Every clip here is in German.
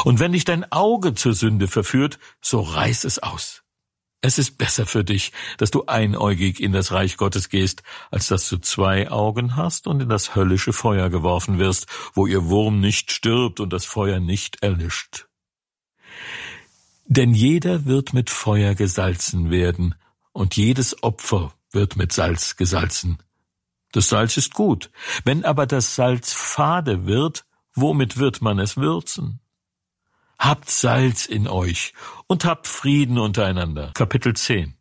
Und wenn dich dein Auge zur Sünde verführt, so reiß es aus. Es ist besser für dich, dass du einäugig in das Reich Gottes gehst, als dass du 2 Augen hast und in das höllische Feuer geworfen wirst, wo ihr Wurm nicht stirbt und das Feuer nicht erlischt. Denn jeder wird mit Feuer gesalzen werden, und jedes Opfer wird mit Salz gesalzen. Das Salz ist gut, wenn aber das Salz fade wird, womit wird man es würzen? Habt Salz in euch und habt Frieden untereinander. Kapitel 10.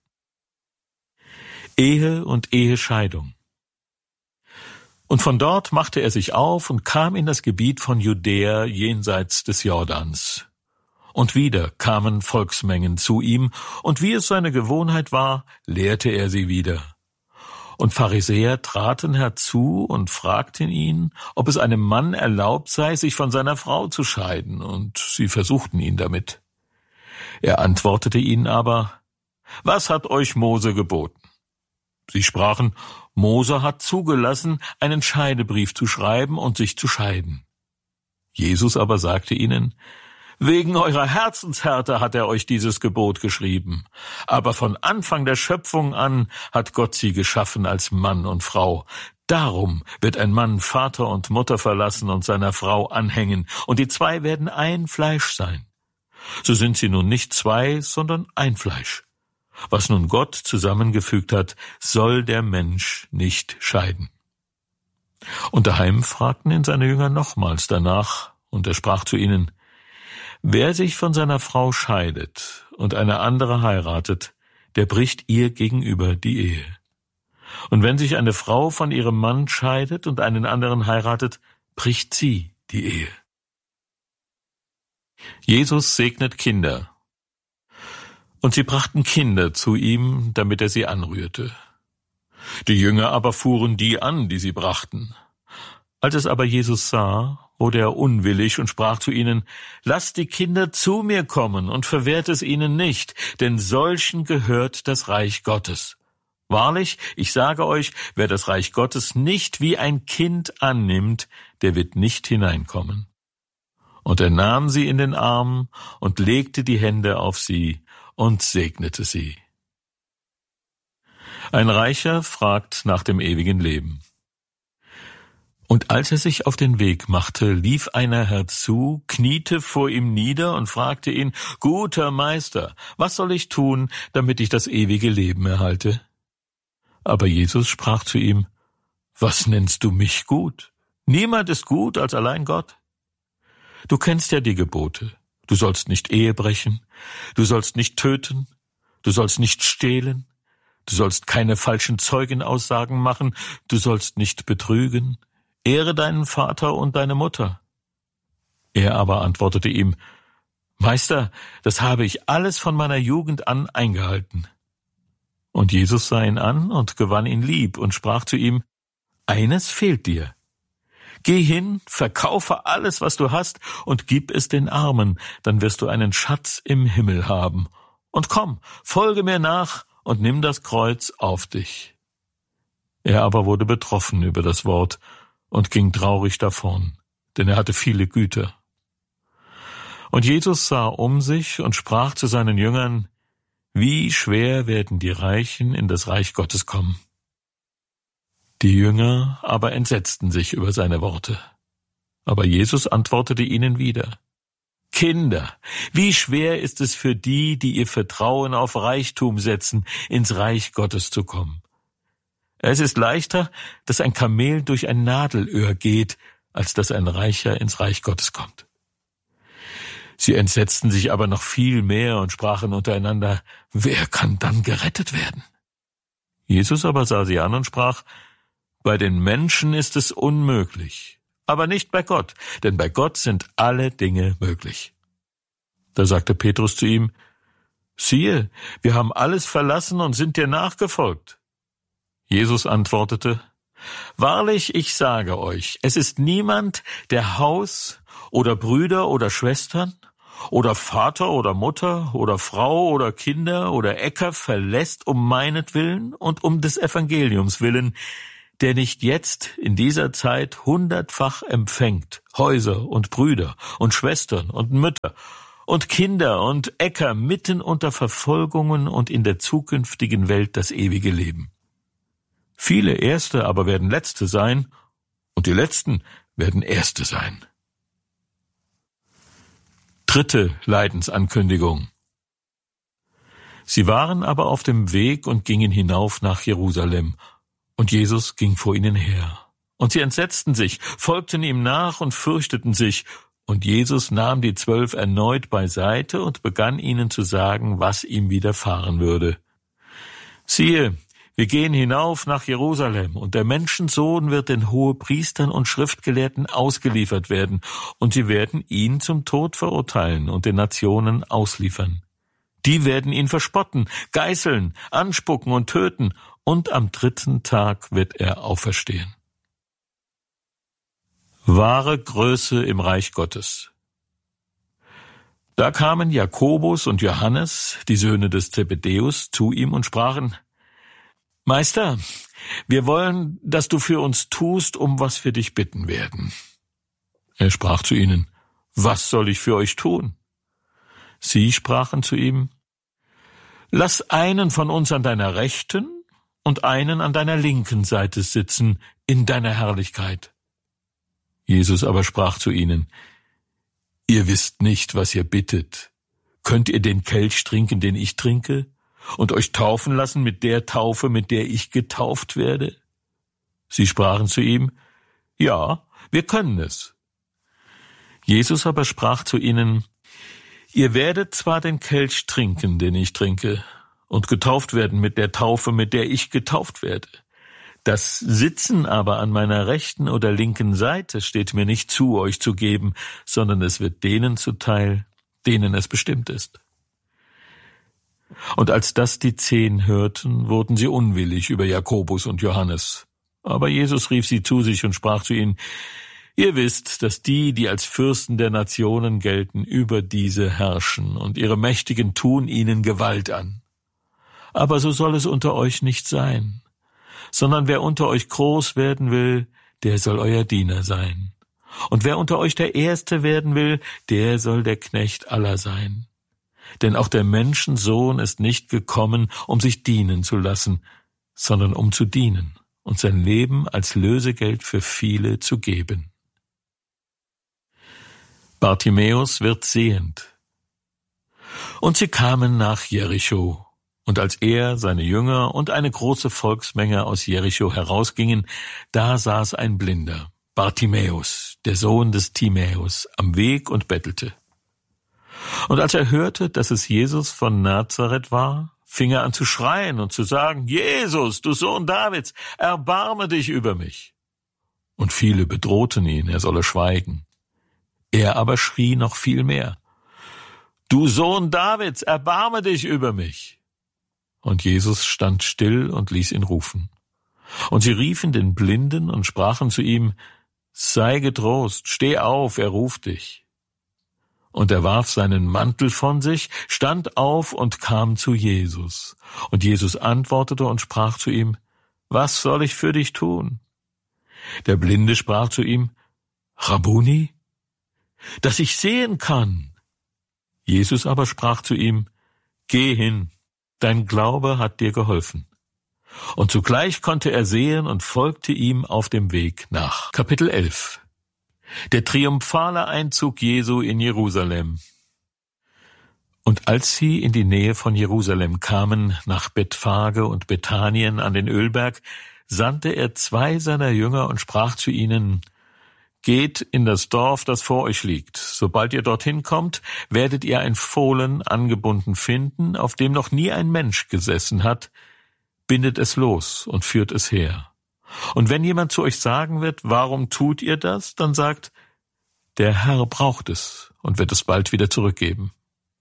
Ehe und Ehescheidung. Und von dort machte er sich auf und kam in das Gebiet von Judäa jenseits des Jordans. Und wieder kamen Volksmengen zu ihm, und wie es seine Gewohnheit war, lehrte er sie wieder. Und Pharisäer traten herzu und fragten ihn, ob es einem Mann erlaubt sei, sich von seiner Frau zu scheiden, und sie versuchten ihn damit. Er antwortete ihnen aber: Was hat euch Mose geboten? Sie sprachen: Mose hat zugelassen, einen Scheidebrief zu schreiben und sich zu scheiden. Jesus aber sagte ihnen: Wegen eurer Herzenshärte hat er euch dieses Gebot geschrieben. Aber von Anfang der Schöpfung an hat Gott sie geschaffen als Mann und Frau. Darum wird ein Mann Vater und Mutter verlassen und seiner Frau anhängen, und die 2 werden ein Fleisch sein. So sind sie nun nicht 2, sondern ein Fleisch. Was nun Gott zusammengefügt hat, soll der Mensch nicht scheiden. Und daheim fragten ihn seine Jünger nochmals danach, und er sprach zu ihnen: Wer sich von seiner Frau scheidet und eine andere heiratet, der bricht ihr gegenüber die Ehe. Und wenn sich eine Frau von ihrem Mann scheidet und einen anderen heiratet, bricht sie die Ehe. Jesus segnet Kinder. Und sie brachten Kinder zu ihm, damit er sie anrührte. Die Jünger aber fuhren die an, die sie brachten. Als es aber Jesus sah, wurde er unwillig und sprach zu ihnen: Lasst die Kinder zu mir kommen und verwehrt es ihnen nicht, denn solchen gehört das Reich Gottes. Wahrlich, ich sage euch, wer das Reich Gottes nicht wie ein Kind annimmt, der wird nicht hineinkommen. Und er nahm sie in den Arm und legte die Hände auf sie und segnete sie. Ein Reicher fragt nach dem ewigen Leben. Und als er sich auf den Weg machte, lief einer herzu, kniete vor ihm nieder und fragte ihn: Guter Meister, was soll ich tun, damit ich das ewige Leben erhalte? Aber Jesus sprach zu ihm: Was nennst du mich gut? Niemand ist gut als allein Gott. Du kennst ja die Gebote. Du sollst nicht Ehe brechen, du sollst nicht töten, du sollst nicht stehlen, du sollst keine falschen Zeugenaussagen machen, du sollst nicht betrügen. Ehre deinen Vater und deine Mutter. Er aber antwortete ihm: Meister, das habe ich alles von meiner Jugend an eingehalten. Und Jesus sah ihn an und gewann ihn lieb und sprach zu ihm: Eines fehlt dir. Geh hin, verkaufe alles, was du hast, und gib es den Armen, dann wirst du einen Schatz im Himmel haben. Und komm, folge mir nach und nimm das Kreuz auf dich. Er aber wurde betroffen über das Wort und ging traurig davon, denn er hatte viele Güter. Und Jesus sah um sich und sprach zu seinen Jüngern: Wie schwer werden die Reichen in das Reich Gottes kommen. Die Jünger aber entsetzten sich über seine Worte. Aber Jesus antwortete ihnen wieder: Kinder, wie schwer ist es für die, die ihr Vertrauen auf Reichtum setzen, ins Reich Gottes zu kommen. Es ist leichter, dass ein Kamel durch ein Nadelöhr geht, als dass ein Reicher ins Reich Gottes kommt. Sie entsetzten sich aber noch viel mehr und sprachen untereinander: Wer kann dann gerettet werden? Jesus aber sah sie an und sprach: Bei den Menschen ist es unmöglich, aber nicht bei Gott, denn bei Gott sind alle Dinge möglich. Da sagte Petrus zu ihm: Siehe, wir haben alles verlassen und sind dir nachgefolgt. Jesus antwortete: Wahrlich, ich sage euch, es ist niemand, der Haus oder Brüder oder Schwestern oder Vater oder Mutter oder Frau oder Kinder oder Äcker verlässt um meinetwillen und um des Evangeliums willen, der nicht jetzt in dieser Zeit 100-fach empfängt, Häuser und Brüder und Schwestern und Mütter und Kinder und Äcker mitten unter Verfolgungen und in der zukünftigen Welt das ewige Leben. Viele Erste aber werden Letzte sein, und die Letzten werden Erste sein. 3. Leidensankündigung. Sie waren aber auf dem Weg und gingen hinauf nach Jerusalem, und Jesus ging vor ihnen her. Und sie entsetzten sich, folgten ihm nach und fürchteten sich, und Jesus nahm die 12 erneut beiseite und begann ihnen zu sagen, was ihm widerfahren würde. Siehe, wir gehen hinauf nach Jerusalem, und der Menschensohn wird den Hohepriestern und Schriftgelehrten ausgeliefert werden, und sie werden ihn zum Tod verurteilen und den Nationen ausliefern. Die werden ihn verspotten, geißeln, anspucken und töten, und am 3. Tag wird er auferstehen. Wahre Größe im Reich Gottes. Da kamen Jakobus und Johannes, die Söhne des Zebedäus, zu ihm und sprachen: Meister, wir wollen, dass du für uns tust, um was wir dich bitten werden. Er sprach zu ihnen: Was soll ich für euch tun? Sie sprachen zu ihm: Lass einen von uns an deiner rechten und einen an deiner linken Seite sitzen in deiner Herrlichkeit. Jesus aber sprach zu ihnen: Ihr wisst nicht, was ihr bittet. Könnt ihr den Kelch trinken, den ich trinke, und euch taufen lassen mit der Taufe, mit der ich getauft werde? Sie sprachen zu ihm: Ja, wir können es. Jesus aber sprach zu ihnen: Ihr werdet zwar den Kelch trinken, den ich trinke, und getauft werden mit der Taufe, mit der ich getauft werde. Das Sitzen aber an meiner rechten oder linken Seite steht mir nicht zu, euch zu geben, sondern es wird denen zuteil, denen es bestimmt ist. Und als das die 10 hörten, wurden sie unwillig über Jakobus und Johannes. Aber Jesus rief sie zu sich und sprach zu ihnen: Ihr wisst, dass die, die als Fürsten der Nationen gelten, über diese herrschen, und ihre Mächtigen tun ihnen Gewalt an. Aber so soll es unter euch nicht sein, sondern wer unter euch groß werden will, der soll euer Diener sein. Und wer unter euch der Erste werden will, der soll der Knecht aller sein. Denn auch der Menschensohn ist nicht gekommen, um sich dienen zu lassen, sondern um zu dienen und sein Leben als Lösegeld für viele zu geben. Bartimäus wird sehend. Und sie kamen nach Jericho. Und als er, seine Jünger und eine große Volksmenge aus Jericho herausgingen, da saß ein Blinder, Bartimäus, der Sohn des Timäus, am Weg und bettelte. Und als er hörte, dass es Jesus von Nazareth war, fing er an zu schreien und zu sagen: Jesus, du Sohn Davids, erbarme dich über mich. Und viele bedrohten ihn, er solle schweigen. Er aber schrie noch viel mehr: Du Sohn Davids, erbarme dich über mich. Und Jesus stand still und ließ ihn rufen. Und sie riefen den Blinden und sprachen zu ihm: Sei getrost, steh auf, er ruft dich. Und er warf seinen Mantel von sich, stand auf und kam zu Jesus. Und Jesus antwortete und sprach zu ihm: Was soll ich für dich tun? Der Blinde sprach zu ihm: Rabbuni, dass ich sehen kann. Jesus aber sprach zu ihm: Geh hin, dein Glaube hat dir geholfen. Und zugleich konnte er sehen und folgte ihm auf dem Weg nach. Kapitel 11. Der triumphale Einzug Jesu in Jerusalem. Und als sie in die Nähe von Jerusalem kamen, nach Bethphage und Bethanien an den Ölberg, sandte er 2 seiner Jünger und sprach zu ihnen: Geht in das Dorf, das vor euch liegt. Sobald ihr dorthin kommt, werdet ihr ein Fohlen angebunden finden, auf dem noch nie ein Mensch gesessen hat. Bindet es los und führt es her. Und wenn jemand zu euch sagen wird: Warum tut ihr das? Dann sagt: Der Herr braucht es und wird es bald wieder zurückgeben.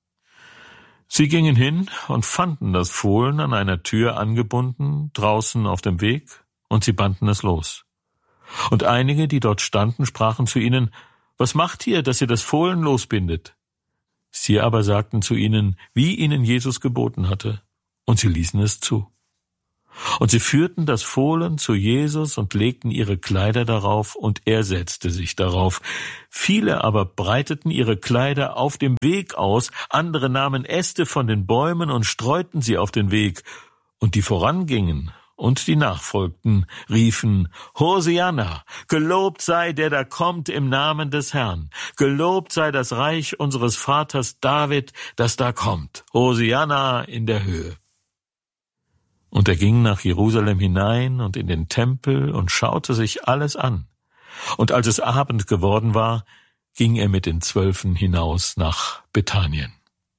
Sie gingen hin und fanden das Fohlen an einer Tür angebunden, draußen auf dem Weg, und sie banden es los. Und einige, die dort standen, sprachen zu ihnen: Was macht ihr, dass ihr das Fohlen losbindet? Sie aber sagten zu ihnen, wie ihnen Jesus geboten hatte, und sie ließen es zu. Und sie führten das Fohlen zu Jesus und legten ihre Kleider darauf, und er setzte sich darauf. Viele aber breiteten ihre Kleider auf dem Weg aus, andere nahmen Äste von den Bäumen und streuten sie auf den Weg. Und die vorangingen und die nachfolgten, riefen: Hosianna, gelobt sei der da kommt im Namen des Herrn. Gelobt sei das Reich unseres Vaters David, das da kommt. Hosianna in der Höhe. Und er ging nach Jerusalem hinein und in den Tempel und schaute sich alles an. Und als es Abend geworden war, ging er mit den 12 hinaus nach Bethanien.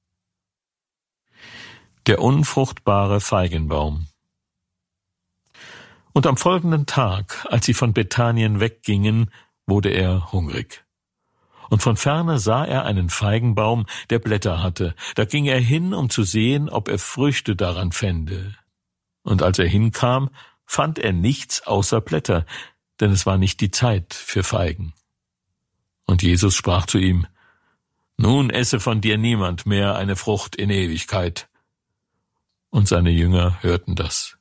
Der unfruchtbare Feigenbaum. Und am folgenden Tag, als sie von Bethanien weggingen, wurde er hungrig. Und von ferne sah er einen Feigenbaum, der Blätter hatte. Da ging er hin, um zu sehen, ob er Früchte daran fände. Und als er hinkam, fand er nichts außer Blätter, denn es war nicht die Zeit für Feigen. Und Jesus sprach zu ihm: Nun esse von dir niemand mehr eine Frucht in Ewigkeit. Und seine Jünger hörten das.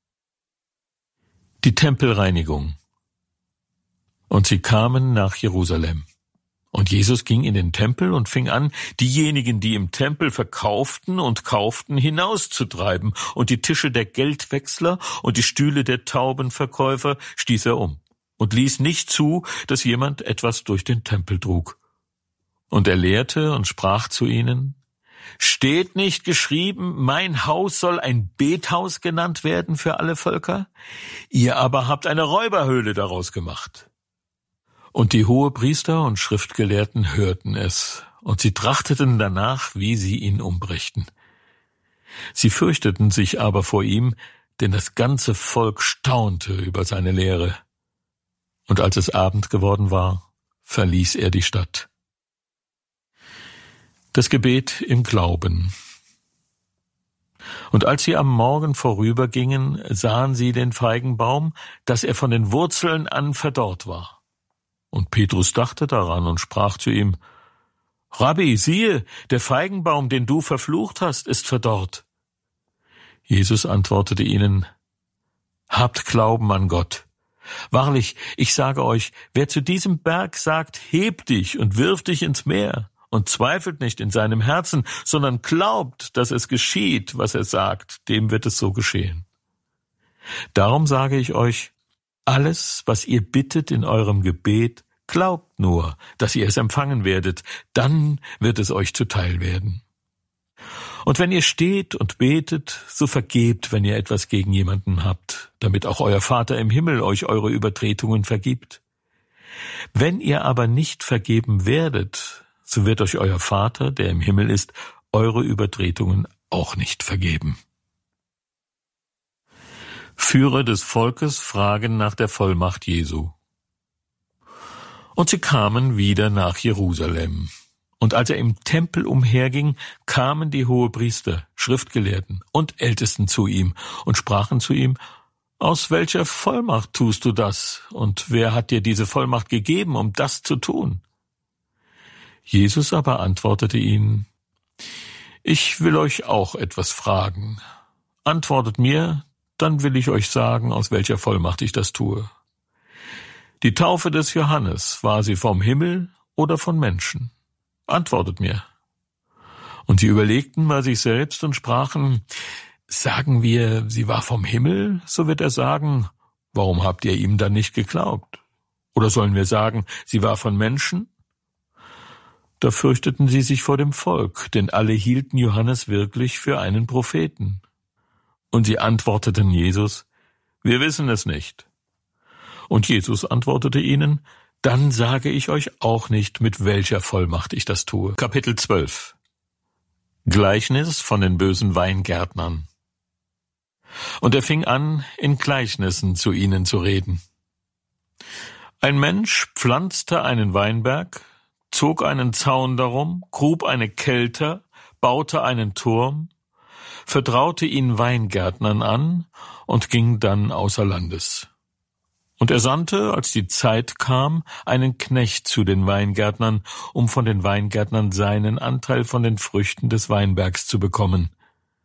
Die Tempelreinigung. Und sie kamen nach Jerusalem. Und Jesus ging in den Tempel und fing an, diejenigen, die im Tempel verkauften und kauften, hinauszutreiben, und die Tische der Geldwechsler und die Stühle der Taubenverkäufer stieß er um und ließ nicht zu, dass jemand etwas durch den Tempel trug. Und er lehrte und sprach zu ihnen: Steht nicht geschrieben, mein Haus soll ein Bethaus genannt werden für alle Völker? Ihr aber habt eine Räuberhöhle daraus gemacht. Und die Hohepriester und Schriftgelehrten hörten es, und sie trachteten danach, wie sie ihn umbrächten. Sie fürchteten sich aber vor ihm, denn das ganze Volk staunte über seine Lehre. Und als es Abend geworden war, verließ er die Stadt. Das Gebet im Glauben. Und als sie am Morgen vorübergingen, sahen sie den Feigenbaum, dass er von den Wurzeln an verdorrt war. Und Petrus dachte daran und sprach zu ihm: Rabbi, siehe, der Feigenbaum, den du verflucht hast, ist verdorrt. Jesus antwortete ihnen: Habt Glauben an Gott. Wahrlich, ich sage euch, wer zu diesem Berg sagt, heb dich und wirf dich ins Meer, und zweifelt nicht in seinem Herzen, sondern glaubt, dass es geschieht, was er sagt, dem wird es so geschehen. Darum sage ich euch, alles, was ihr bittet in eurem Gebet, glaubt nur, dass ihr es empfangen werdet, dann wird es euch zuteil werden. Und wenn ihr steht und betet, so vergebt, wenn ihr etwas gegen jemanden habt, damit auch euer Vater im Himmel euch eure Übertretungen vergibt. Wenn ihr aber nicht vergeben werdet, so wird euch euer Vater, der im Himmel ist, eure Übertretungen auch nicht vergeben. Führer des Volkes fragen nach der Vollmacht Jesu. Und sie kamen wieder nach Jerusalem. Und als er im Tempel umherging, kamen die Hohepriester, Schriftgelehrten und Ältesten zu ihm und sprachen zu ihm: Aus welcher Vollmacht tust du das? Und wer hat dir diese Vollmacht gegeben, um das zu tun? Jesus aber antwortete ihnen: Ich will euch auch etwas fragen. Antwortet mir, dann will ich euch sagen, aus welcher Vollmacht ich das tue. Die Taufe des Johannes, war sie vom Himmel oder von Menschen? Antwortet mir. Und sie überlegten bei sich selbst und sprachen: Sagen wir, sie war vom Himmel, so wird er sagen, warum habt ihr ihm dann nicht geglaubt? Oder sollen wir sagen, sie war von Menschen? Da fürchteten sie sich vor dem Volk, denn alle hielten Johannes wirklich für einen Propheten. Und sie antworteten Jesus: Wir wissen es nicht. Und Jesus antwortete ihnen: Dann sage ich euch auch nicht, mit welcher Vollmacht ich das tue. Kapitel 12. Gleichnis von den bösen Weingärtnern. Und er fing an, in Gleichnissen zu ihnen zu reden. Ein Mensch pflanzte einen Weinberg, zog einen Zaun darum, grub eine Kelter, baute einen Turm, vertraute ihn Weingärtnern an und ging dann außer Landes. Und er sandte, als die Zeit kam, einen Knecht zu den Weingärtnern, um von den Weingärtnern seinen Anteil von den Früchten des Weinbergs zu bekommen.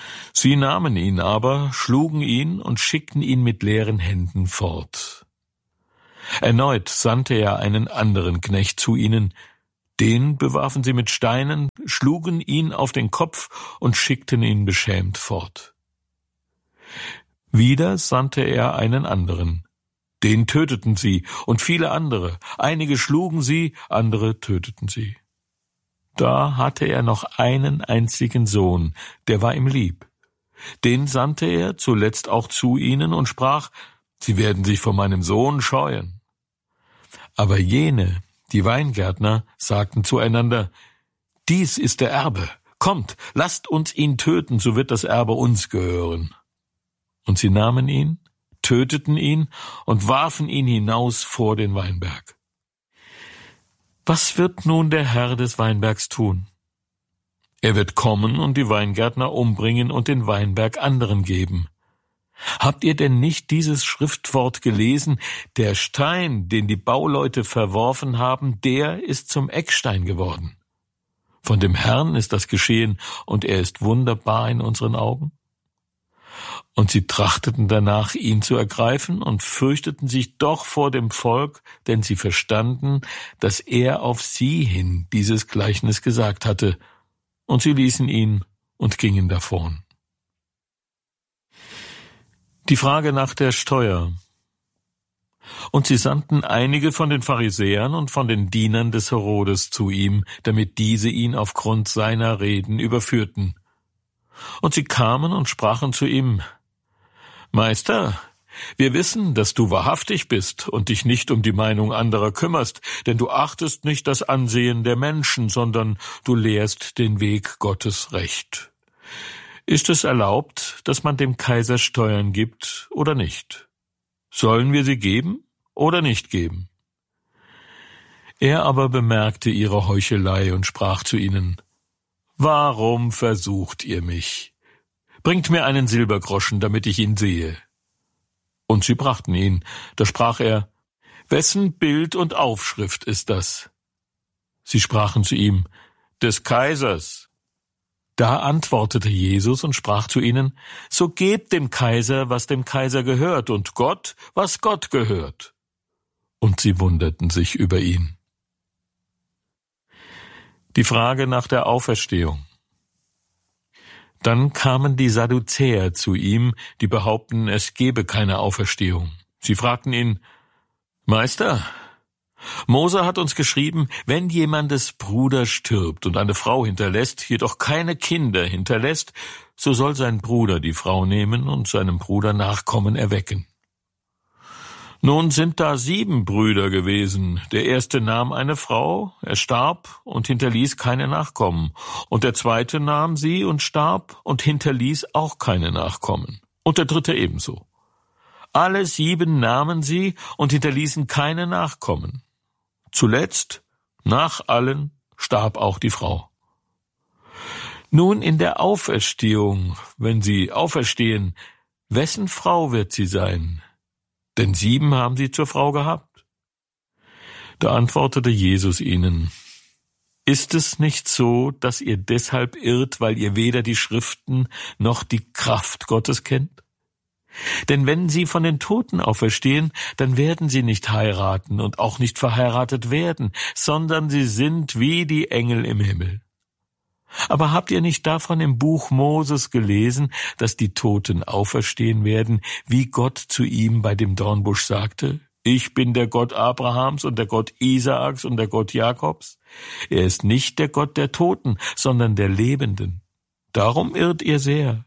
Sie nahmen ihn aber, schlugen ihn und schickten ihn mit leeren Händen fort. Erneut sandte er einen anderen Knecht zu ihnen, den bewarfen sie mit Steinen, schlugen ihn auf den Kopf und schickten ihn beschämt fort. Wieder sandte er einen anderen, den töteten sie und viele andere, einige schlugen sie, andere töteten sie. Da hatte er noch einen einzigen Sohn, der war ihm lieb. Den sandte er zuletzt auch zu ihnen und sprach, Sie werden sich vor meinem Sohn scheuen. Aber jene, die Weingärtner, sagten zueinander, Dies ist der Erbe, kommt, lasst uns ihn töten, so wird das Erbe uns gehören. Und sie nahmen ihn, töteten ihn und warfen ihn hinaus vor den Weinberg. Was wird nun der Herr des Weinbergs tun? Er wird kommen und die Weingärtner umbringen und den Weinberg anderen geben. Habt ihr denn nicht dieses Schriftwort gelesen? Der Stein, den die Bauleute verworfen haben, der ist zum Eckstein geworden. Von dem Herrn ist das geschehen, und er ist wunderbar in unseren Augen. Und sie trachteten danach, ihn zu ergreifen, und fürchteten sich doch vor dem Volk, denn sie verstanden, dass er auf sie hin dieses Gleichnis gesagt hatte, und sie ließen ihn und gingen davon. Die Frage nach der Steuer. Und sie sandten einige von den Pharisäern und von den Dienern des Herodes zu ihm, damit diese ihn aufgrund seiner Reden überführten. Und sie kamen und sprachen zu ihm, Meister, wir wissen, dass du wahrhaftig bist und dich nicht um die Meinung anderer kümmerst, denn du achtest nicht das Ansehen der Menschen, sondern du lehrst den Weg Gottes recht. Ist es erlaubt, dass man dem Kaiser Steuern gibt oder nicht? Sollen wir sie geben oder nicht geben? Er aber bemerkte ihre Heuchelei und sprach zu ihnen, Warum versucht ihr mich? Bringt mir einen Silbergroschen, damit ich ihn sehe. Und sie brachten ihn. Da sprach er, Wessen Bild und Aufschrift ist das? Sie sprachen zu ihm, Des Kaisers. Da antwortete Jesus und sprach zu ihnen, So gebt dem Kaiser, was dem Kaiser gehört, und Gott, was Gott gehört. Und sie wunderten sich über ihn. Die Frage nach der Auferstehung. Dann kamen die Sadduzäer zu ihm, die behaupten, es gebe keine Auferstehung. Sie fragten ihn, Meister, Mose hat uns geschrieben, wenn jemandes Bruder stirbt und eine Frau hinterlässt, jedoch keine Kinder hinterlässt, so soll sein Bruder die Frau nehmen und seinem Bruder Nachkommen erwecken. Nun sind da 7 Brüder gewesen. Der erste nahm eine Frau, er starb und hinterließ keine Nachkommen. Und der zweite nahm sie und starb und hinterließ auch keine Nachkommen. Und der dritte ebenso. Alle 7 nahmen sie und hinterließen keine Nachkommen. Zuletzt, nach allen, starb auch die Frau. Nun in der Auferstehung, wenn sie auferstehen, wessen Frau wird sie sein? Denn 7 haben sie zur Frau gehabt. Da antwortete Jesus ihnen, Ist es nicht so, dass ihr deshalb irrt, weil ihr weder die Schriften noch die Kraft Gottes kennt? Denn wenn sie von den Toten auferstehen, dann werden sie nicht heiraten und auch nicht verheiratet werden, sondern sie sind wie die Engel im Himmel. Aber habt ihr nicht davon im Buch Moses gelesen, dass die Toten auferstehen werden, wie Gott zu ihm bei dem Dornbusch sagte? Ich bin der Gott Abrahams und der Gott Isaaks und der Gott Jakobs. Er ist nicht der Gott der Toten, sondern der Lebenden. Darum irrt ihr sehr.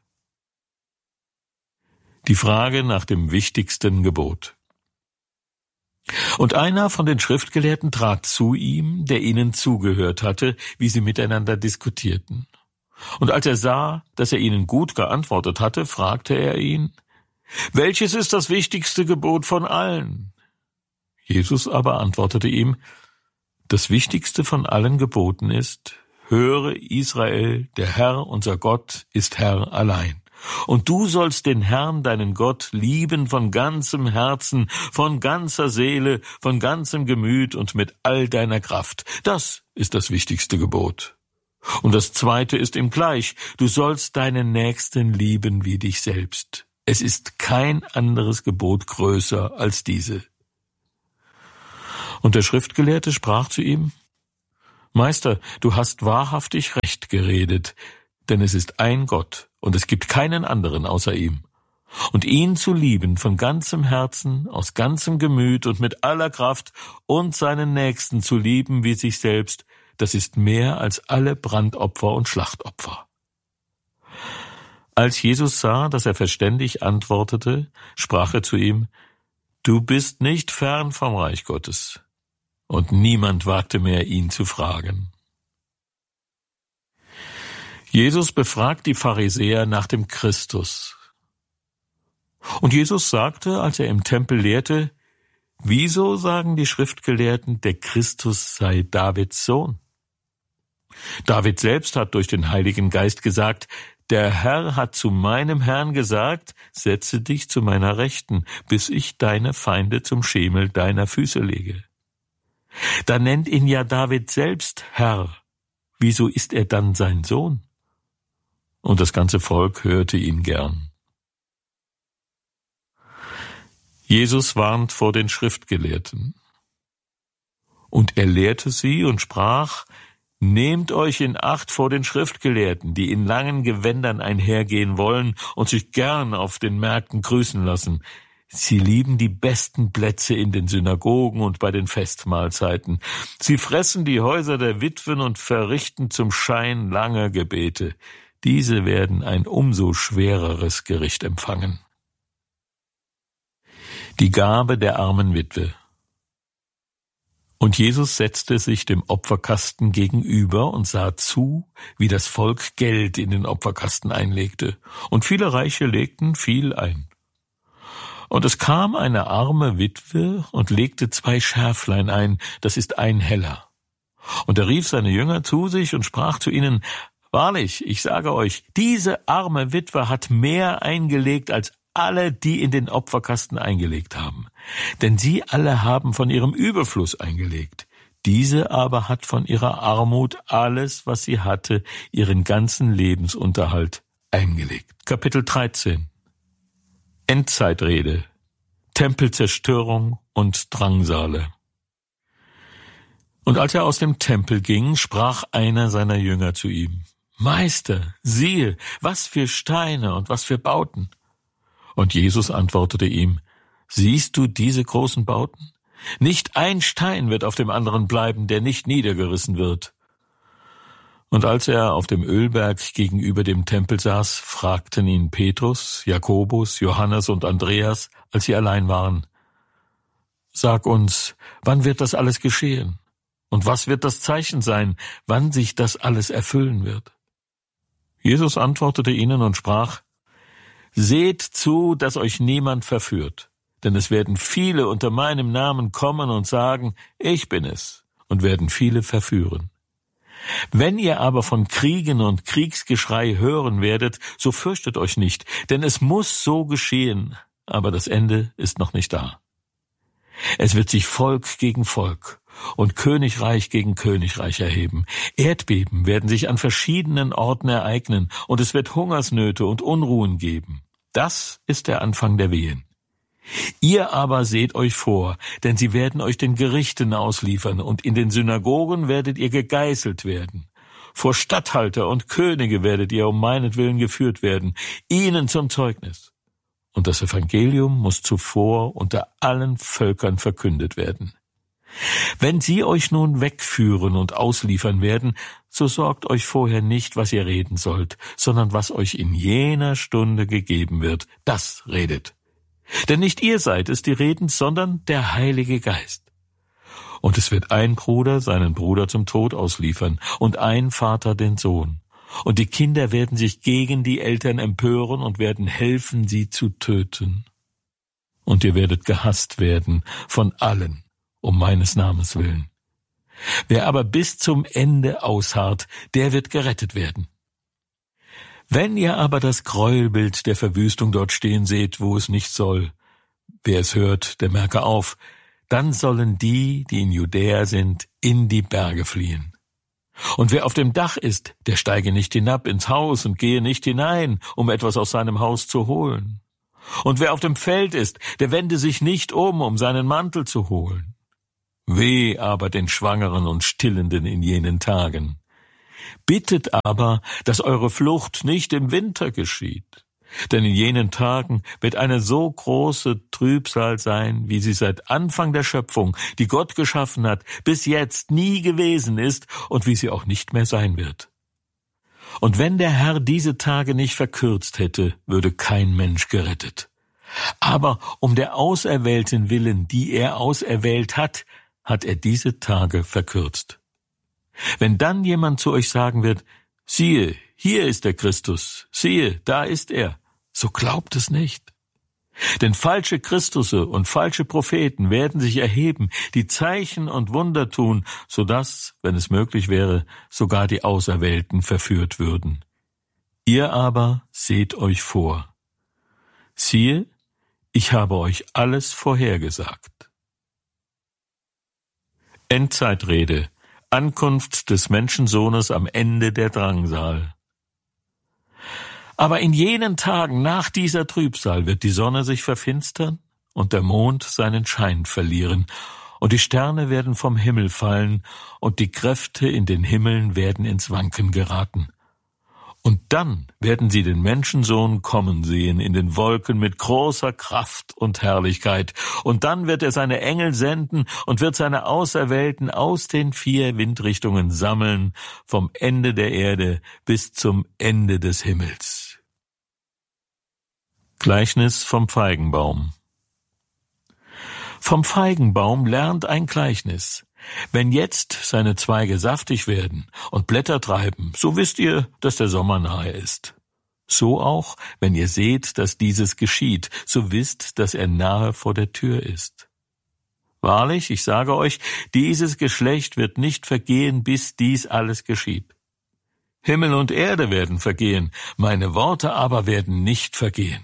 Die Frage nach dem wichtigsten Gebot. Und einer von den Schriftgelehrten trat zu ihm, der ihnen zugehört hatte, wie sie miteinander diskutierten. Und als er sah, dass er ihnen gut geantwortet hatte, fragte er ihn, Welches ist das wichtigste Gebot von allen? Jesus aber antwortete ihm, Das wichtigste von allen Geboten ist, Höre Israel, der Herr, unser Gott, ist Herr allein. Und du sollst den Herrn, deinen Gott, lieben von ganzem Herzen, von ganzer Seele, von ganzem Gemüt und mit all deiner Kraft. Das ist das wichtigste Gebot. Und das zweite ist ihm gleich: Du sollst deinen Nächsten lieben wie dich selbst. Es ist kein anderes Gebot größer als diese. Und der Schriftgelehrte sprach zu ihm: Meister, du hast wahrhaftig recht geredet, denn es ist ein Gott, und es gibt keinen anderen außer ihm. Und ihn zu lieben von ganzem Herzen, aus ganzem Gemüt und mit aller Kraft und seinen Nächsten zu lieben wie sich selbst, das ist mehr als alle Brandopfer und Schlachtopfer. Als Jesus sah, dass er verständig antwortete, sprach er zu ihm: Du bist nicht fern vom Reich Gottes. Und niemand wagte mehr, ihn zu fragen. Jesus befragt die Pharisäer nach dem Christus. Und Jesus sagte, als er im Tempel lehrte: Wieso sagen die Schriftgelehrten, der Christus sei Davids Sohn? David selbst hat durch den Heiligen Geist gesagt: Der Herr hat zu meinem Herrn gesagt, setze dich zu meiner Rechten, bis ich deine Feinde zum Schemel deiner Füße lege. Da nennt ihn ja David selbst Herr. Wieso ist er dann sein Sohn? Und das ganze Volk hörte ihn gern. Jesus warnt vor den Schriftgelehrten. Und er lehrte sie und sprach: Nehmt euch in Acht vor den Schriftgelehrten, die in langen Gewändern einhergehen wollen und sich gern auf den Märkten grüßen lassen. Sie lieben die besten Plätze in den Synagogen und bei den Festmahlzeiten. Sie fressen die Häuser der Witwen und verrichten zum Schein lange Gebete. Diese werden ein umso schwereres Gericht empfangen. Die Gabe der armen Witwe. Und Jesus setzte sich dem Opferkasten gegenüber und sah zu, wie das Volk Geld in den Opferkasten einlegte. Und viele Reiche legten viel ein. Und es kam eine arme Witwe und legte 2 Schärflein ein, das ist ein Heller. Und er rief seine Jünger zu sich und sprach zu ihnen: Wahrlich, ich sage euch, diese arme Witwe hat mehr eingelegt als alle, die in den Opferkasten eingelegt haben. Denn sie alle haben von ihrem Überfluss eingelegt. Diese aber hat von ihrer Armut alles, was sie hatte, ihren ganzen Lebensunterhalt eingelegt. Kapitel 13. Endzeitrede, Tempelzerstörung und Drangsale. Und als er aus dem Tempel ging, sprach einer seiner Jünger zu ihm: Meister, siehe, was für Steine und was für Bauten. Und Jesus antwortete ihm: Siehst du diese großen Bauten? Nicht ein Stein wird auf dem anderen bleiben, der nicht niedergerissen wird. Und als er auf dem Ölberg gegenüber dem Tempel saß, fragten ihn Petrus, Jakobus, Johannes und Andreas, als sie allein waren: Sag uns, wann wird das alles geschehen? Und was wird das Zeichen sein, wann sich das alles erfüllen wird? Jesus antwortete ihnen und sprach: Seht zu, dass euch niemand verführt, denn es werden viele unter meinem Namen kommen und sagen: Ich bin es, und werden viele verführen. Wenn ihr aber von Kriegen und Kriegsgeschrei hören werdet, so fürchtet euch nicht, denn es muss so geschehen, aber das Ende ist noch nicht da. Es wird sich Volk gegen Volk und Königreich gegen Königreich erheben. Erdbeben werden sich an verschiedenen Orten ereignen, und es wird Hungersnöte und Unruhen geben. Das ist der Anfang der Wehen. Ihr aber seht euch vor, denn sie werden euch den Gerichten ausliefern, und in den Synagogen werdet ihr gegeißelt werden. Vor Statthalter und Könige werdet ihr um meinetwillen geführt werden, ihnen zum Zeugnis. Und das Evangelium muss zuvor unter allen Völkern verkündet werden. Wenn sie euch nun wegführen und ausliefern werden, so sorgt euch vorher nicht, was ihr reden sollt, sondern was euch in jener Stunde gegeben wird, das redet. Denn nicht ihr seid es, die reden, sondern der Heilige Geist. Und es wird ein Bruder seinen Bruder zum Tod ausliefern und ein Vater den Sohn. Und die Kinder werden sich gegen die Eltern empören und werden helfen, sie zu töten. Und ihr werdet gehasst werden von allen, um meines Namens willen. Wer aber bis zum Ende ausharrt, der wird gerettet werden. Wenn ihr aber das Gräuelbild der Verwüstung dort stehen seht, wo es nicht soll, wer es hört, der merke auf, dann sollen die, die in Judäa sind, in die Berge fliehen. Und wer auf dem Dach ist, der steige nicht hinab ins Haus und gehe nicht hinein, um etwas aus seinem Haus zu holen. Und wer auf dem Feld ist, der wende sich nicht um seinen Mantel zu holen. Weh aber den Schwangeren und Stillenden in jenen Tagen. Bittet aber, dass eure Flucht nicht im Winter geschieht. Denn in jenen Tagen wird eine so große Trübsal sein, wie sie seit Anfang der Schöpfung, die Gott geschaffen hat, bis jetzt nie gewesen ist und wie sie auch nicht mehr sein wird. Und wenn der Herr diese Tage nicht verkürzt hätte, würde kein Mensch gerettet. Aber um der Auserwählten willen, die er auserwählt hat, hat er diese Tage verkürzt. Wenn dann jemand zu euch sagen wird, siehe, hier ist der Christus, siehe, da ist er, so glaubt es nicht. Denn falsche Christusse und falsche Propheten werden sich erheben, die Zeichen und Wunder tun, so dass, wenn es möglich wäre, sogar die Auserwählten verführt würden. Ihr aber seht euch vor. Siehe, ich habe euch alles vorhergesagt. Endzeitrede. Ankunft des Menschensohnes am Ende der Drangsal. Aber in jenen Tagen nach dieser Trübsal wird die Sonne sich verfinstern und der Mond seinen Schein verlieren, und die Sterne werden vom Himmel fallen, und die Kräfte in den Himmeln werden ins Wanken geraten. Und dann werden sie den Menschensohn kommen sehen in den Wolken mit großer Kraft und Herrlichkeit. Und dann wird er seine Engel senden und wird seine Auserwählten aus den 4 Windrichtungen sammeln, vom Ende der Erde bis zum Ende des Himmels. Gleichnis vom Feigenbaum. Vom Feigenbaum lernt ein Gleichnis. Wenn jetzt seine Zweige saftig werden und Blätter treiben, so wisst ihr, dass der Sommer nahe ist. So auch, wenn ihr seht, dass dieses geschieht, so wisst, dass er nahe vor der Tür ist. Wahrlich, ich sage euch, dieses Geschlecht wird nicht vergehen, bis dies alles geschieht. Himmel und Erde werden vergehen, meine Worte aber werden nicht vergehen.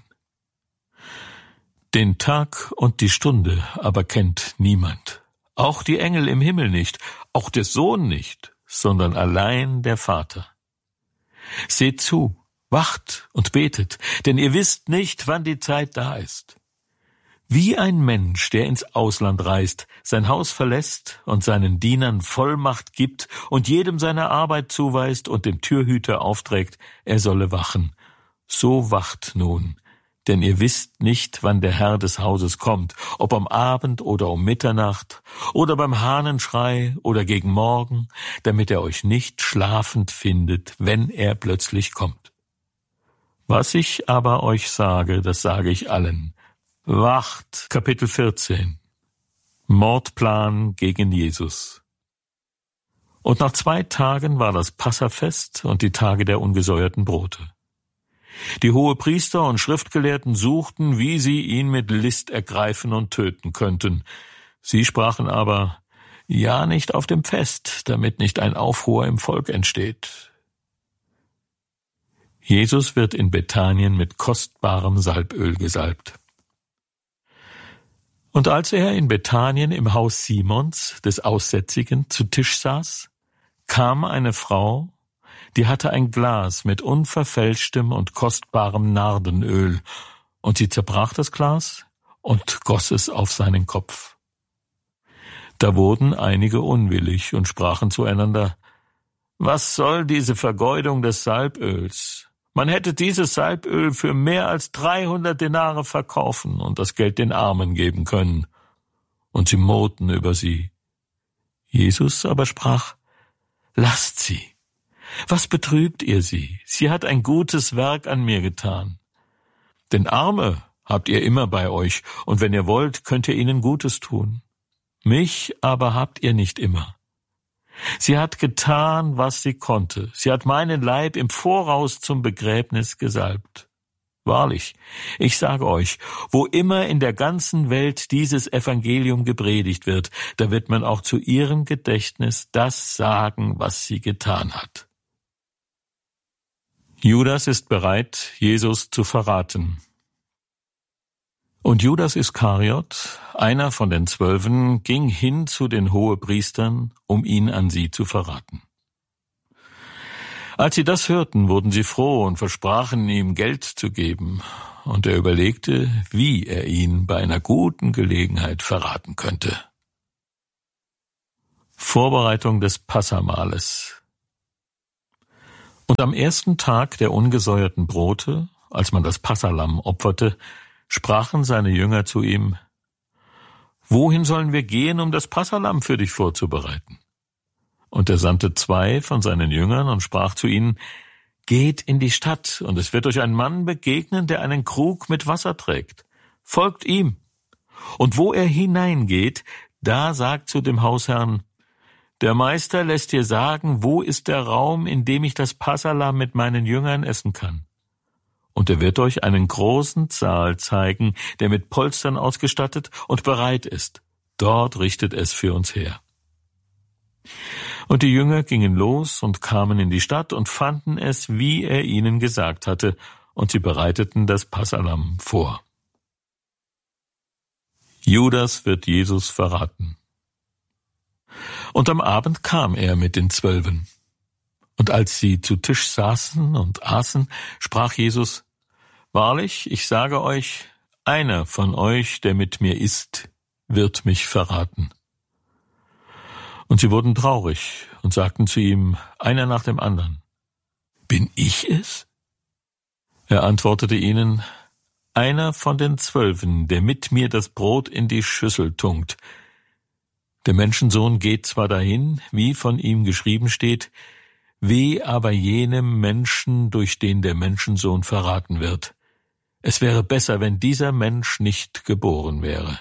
Den Tag und die Stunde aber kennt niemand. Auch die Engel im Himmel nicht, auch der Sohn nicht, sondern allein der Vater. Seht zu, wacht und betet, denn ihr wisst nicht, wann die Zeit da ist. Wie ein Mensch, der ins Ausland reist, sein Haus verlässt und seinen Dienern Vollmacht gibt und jedem seine Arbeit zuweist und dem Türhüter aufträgt, er solle wachen. So wacht nun. Denn ihr wisst nicht, wann der Herr des Hauses kommt, ob am Abend oder um Mitternacht oder beim Hahnenschrei oder gegen Morgen, damit er euch nicht schlafend findet, wenn er plötzlich kommt. Was ich aber euch sage, das sage ich allen. Wacht, Kapitel 14. Mordplan gegen Jesus. Und nach 2 Tagen war das Passafest und die Tage der ungesäuerten Brote. Die Hohepriester und Schriftgelehrten suchten, wie sie ihn mit List ergreifen und töten könnten. Sie sprachen aber, ja nicht auf dem Fest, damit nicht ein Aufruhr im Volk entsteht. Jesus wird in Bethanien mit kostbarem Salböl gesalbt. Und als er in Bethanien im Haus Simons, des Aussätzigen, zu Tisch saß, kam eine Frau, die hatte ein Glas mit unverfälschtem und kostbarem Nardenöl, und sie zerbrach das Glas und goss es auf seinen Kopf. Da wurden einige unwillig und sprachen zueinander, was soll diese Vergeudung des Salböls? Man hätte dieses Salböl für mehr als 300 Denare verkaufen und das Geld den Armen geben können. Und sie murrten über sie. Jesus aber sprach, lasst sie. Was betrübt ihr sie? Sie hat ein gutes Werk an mir getan. Denn Arme habt ihr immer bei euch, und wenn ihr wollt, könnt ihr ihnen Gutes tun. Mich aber habt ihr nicht immer. Sie hat getan, was sie konnte. Sie hat meinen Leib im Voraus zum Begräbnis gesalbt. Wahrlich, ich sage euch, wo immer in der ganzen Welt dieses Evangelium gepredigt wird, da wird man auch zu ihrem Gedächtnis das sagen, was sie getan hat. Judas ist bereit, Jesus zu verraten. Und Judas Iskariot, einer von den 12, ging hin zu den Hohepriestern, um ihn an sie zu verraten. Als sie das hörten, wurden sie froh und versprachen ihm Geld zu geben. Und er überlegte, wie er ihn bei einer guten Gelegenheit verraten könnte. Vorbereitung des Passamahles. Und am ersten Tag der ungesäuerten Brote, als man das Passalamm opferte, sprachen seine Jünger zu ihm: Wohin sollen wir gehen, um das Passalamm für dich vorzubereiten? Und er sandte 2 von seinen Jüngern und sprach zu ihnen: Geht in die Stadt, und es wird euch ein Mann begegnen, der einen Krug mit Wasser trägt. Folgt ihm. Und wo er hineingeht, da sagt zu dem Hausherrn: Der Meister lässt dir sagen, wo ist der Raum, in dem ich das Passalamm mit meinen Jüngern essen kann. Und er wird euch einen großen Saal zeigen, der mit Polstern ausgestattet und bereit ist. Dort richtet es für uns her. Und die Jünger gingen los und kamen in die Stadt und fanden es, wie er ihnen gesagt hatte, und sie bereiteten das Passalamm vor. Judas wird Jesus verraten. Und am Abend kam er mit den 12. Und als sie zu Tisch saßen und aßen, sprach Jesus: Wahrlich, ich sage euch, einer von euch, der mit mir isst, wird mich verraten. Und sie wurden traurig und sagten zu ihm, einer nach dem anderen: Bin ich es? Er antwortete ihnen: Einer von den 12, der mit mir das Brot in die Schüssel tunkt. Der Menschensohn geht zwar dahin, wie von ihm geschrieben steht, weh aber jenem Menschen, durch den der Menschensohn verraten wird. Es wäre besser, wenn dieser Mensch nicht geboren wäre.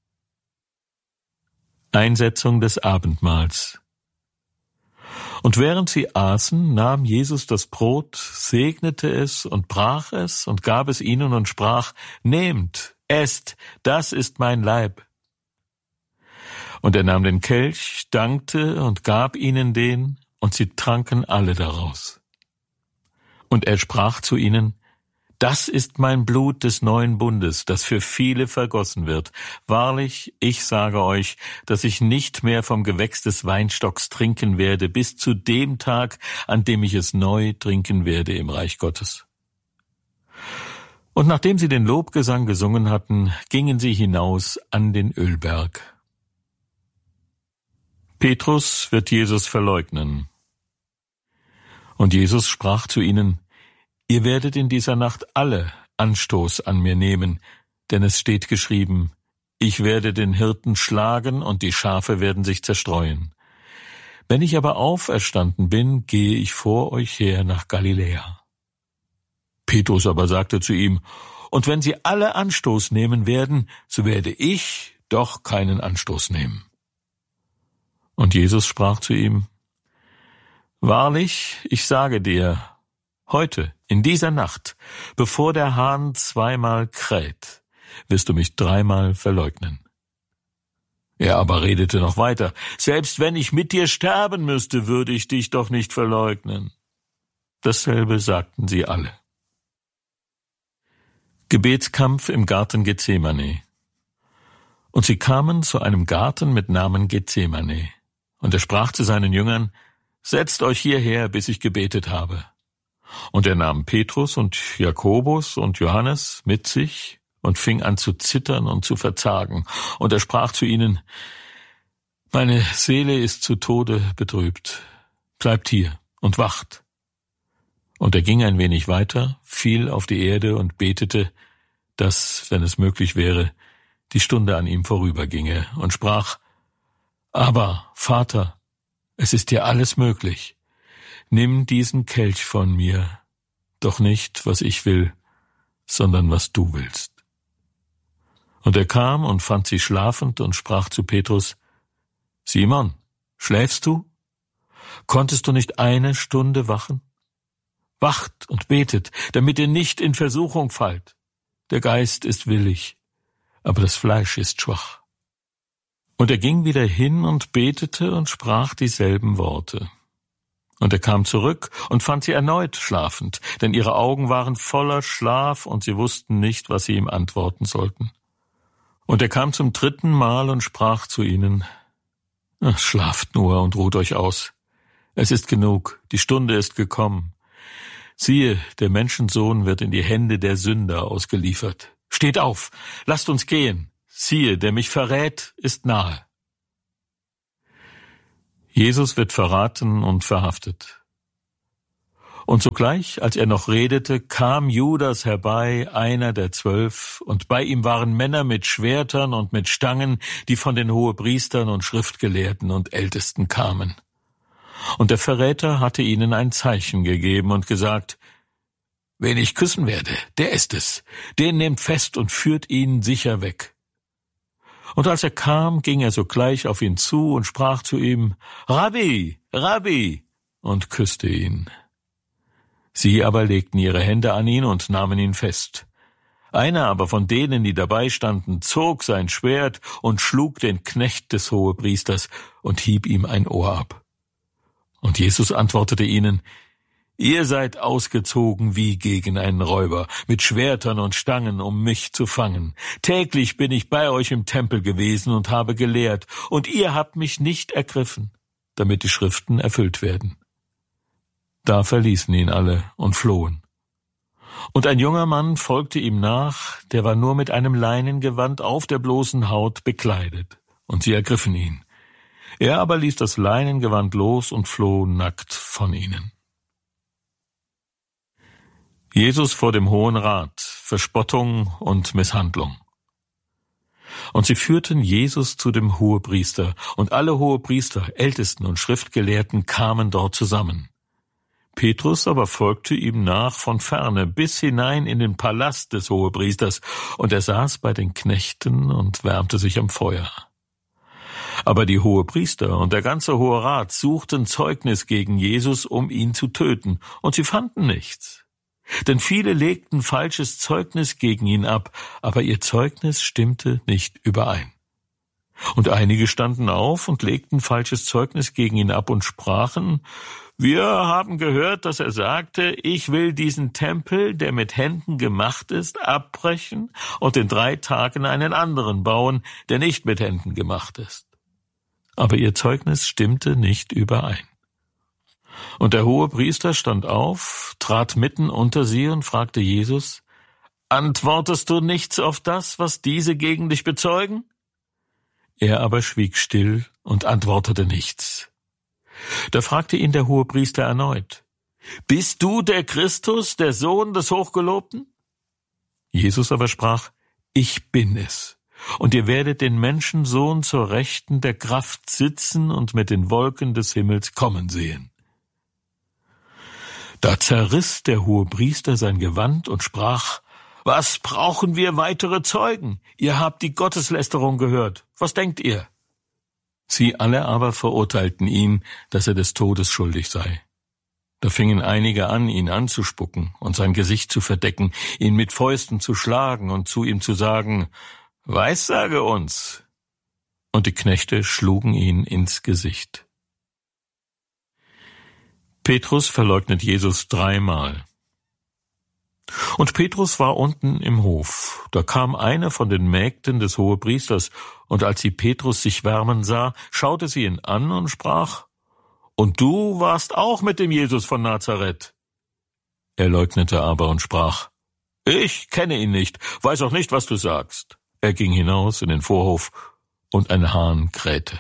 Einsetzung des Abendmahls. Und während sie aßen, nahm Jesus das Brot, segnete es und brach es und gab es ihnen und sprach: Nehmt, esst, das ist mein Leib. Und er nahm den Kelch, dankte und gab ihnen den, und sie tranken alle daraus. Und er sprach zu ihnen: Das ist mein Blut des neuen Bundes, das für viele vergossen wird. Wahrlich, ich sage euch, dass ich nicht mehr vom Gewächs des Weinstocks trinken werde, bis zu dem Tag, an dem ich es neu trinken werde im Reich Gottes. Und nachdem sie den Lobgesang gesungen hatten, gingen sie hinaus an den Ölberg. Petrus wird Jesus verleugnen. Und Jesus sprach zu ihnen: Ihr werdet in dieser Nacht alle Anstoß an mir nehmen, denn es steht geschrieben: Ich werde den Hirten schlagen und die Schafe werden sich zerstreuen. Wenn ich aber auferstanden bin, gehe ich vor euch her nach Galiläa. Petrus aber sagte zu ihm: Und wenn sie alle Anstoß nehmen werden, so werde ich doch keinen Anstoß nehmen. Und Jesus sprach zu ihm: Wahrlich, ich sage dir, heute, in dieser Nacht, bevor der Hahn 2-mal kräht, wirst du mich 3-mal verleugnen. Er aber redete noch weiter: Selbst wenn ich mit dir sterben müsste, würde ich dich doch nicht verleugnen. Dasselbe sagten sie alle. Gebetskampf im Garten Gethsemane. Und sie kamen zu einem Garten mit Namen Gethsemane. Und er sprach zu seinen Jüngern: Setzt euch hierher, bis ich gebetet habe. Und er nahm Petrus und Jakobus und Johannes mit sich und fing an zu zittern und zu verzagen. Und er sprach zu ihnen: Meine Seele ist zu Tode betrübt. Bleibt hier und wacht. Und er ging ein wenig weiter, fiel auf die Erde und betete, dass, wenn es möglich wäre, die Stunde an ihm vorüberginge, und sprach: Aber, Vater, es ist dir alles möglich. Nimm diesen Kelch von mir, doch nicht, was ich will, sondern was du willst. Und er kam und fand sie schlafend und sprach zu Petrus: Simon, schläfst du? Konntest du nicht 1 Stunde wachen? Wacht und betet, damit ihr nicht in Versuchung fallt. Der Geist ist willig, aber das Fleisch ist schwach. Und er ging wieder hin und betete und sprach dieselben Worte. Und er kam zurück und fand sie erneut schlafend, denn ihre Augen waren voller Schlaf und sie wussten nicht, was sie ihm antworten sollten. Und er kam zum 3. Mal und sprach zu ihnen: Schlaft nur und ruht euch aus, Es ist genug, die Stunde ist gekommen. Siehe, der Menschensohn wird in die Hände der Sünder ausgeliefert. Steht auf, lasst uns gehen. Siehe, der mich verrät, ist nahe. Jesus wird verraten und verhaftet. Und sogleich, als er noch redete, kam Judas herbei, einer der 12, und bei ihm waren Männer mit Schwertern und mit Stangen, die von den Hohepriestern und Schriftgelehrten und Ältesten kamen. Und der Verräter hatte ihnen ein Zeichen gegeben und gesagt: Wen ich küssen werde, der ist es. Den nehmt fest und führt ihn sicher weg. Und als er kam, ging er sogleich auf ihn zu und sprach zu ihm: Rabbi, Rabbi, und küsste ihn. Sie aber legten ihre Hände an ihn und nahmen ihn fest. Einer aber von denen, die dabei standen, zog sein Schwert und schlug den Knecht des Hohepriesters und hieb ihm ein Ohr ab. Und Jesus antwortete ihnen: Ihr seid ausgezogen wie gegen einen Räuber, mit Schwertern und Stangen, um mich zu fangen. Täglich bin ich bei euch im Tempel gewesen und habe gelehrt, und ihr habt mich nicht ergriffen, damit die Schriften erfüllt werden. Da verließen ihn alle und flohen. Und ein junger Mann folgte ihm nach, der war nur mit einem Leinengewand auf der bloßen Haut bekleidet, und sie ergriffen ihn. Er aber ließ das Leinengewand los und floh nackt von ihnen. Jesus vor dem Hohen Rat, Verspottung und Misshandlung. Und sie führten Jesus zu dem Hohepriester, und alle Hohepriester, Ältesten und Schriftgelehrten kamen dort zusammen. Petrus aber folgte ihm nach von ferne bis hinein in den Palast des Hohepriesters, und er saß bei den Knechten und wärmte sich am Feuer. Aber die Hohepriester und der ganze Hohe Rat suchten Zeugnis gegen Jesus, um ihn zu töten, und sie fanden nichts. Denn viele legten falsches Zeugnis gegen ihn ab, aber ihr Zeugnis stimmte nicht überein. Und einige standen auf und legten falsches Zeugnis gegen ihn ab und sprachen: Wir haben gehört, dass er sagte, ich will diesen Tempel, der mit Händen gemacht ist, abbrechen und in 3 Tagen einen anderen bauen, der nicht mit Händen gemacht ist. Aber ihr Zeugnis stimmte nicht überein. Und der Hohepriester stand auf, trat mitten unter sie und fragte Jesus: Antwortest du nichts auf das, was diese gegen dich bezeugen? Er aber schwieg still und antwortete nichts. Da fragte ihn der Hohepriester erneut: Bist du der Christus, der Sohn des Hochgelobten? Jesus aber sprach: Ich bin es. Und ihr werdet den Menschensohn zur Rechten der Kraft sitzen und mit den Wolken des Himmels kommen sehen. Da zerriss der Hohepriester sein Gewand und sprach: Was brauchen wir weitere Zeugen? Ihr habt die Gotteslästerung gehört. Was denkt ihr? Sie alle aber verurteilten ihn, dass er des Todes schuldig sei. Da fingen einige an, ihn anzuspucken und sein Gesicht zu verdecken, ihn mit Fäusten zu schlagen und zu ihm zu sagen: Weissage uns! Und die Knechte schlugen ihn ins Gesicht. Petrus verleugnet Jesus 3-mal. Und Petrus war unten im Hof. Da kam eine von den Mägden des Hohepriesters, und als sie Petrus sich wärmen sah, schaute sie ihn an und sprach: Und du warst auch mit dem Jesus von Nazareth. Er leugnete aber und sprach: Ich kenne ihn nicht, weiß auch nicht, was du sagst. Er ging hinaus in den Vorhof, und ein Hahn krähte.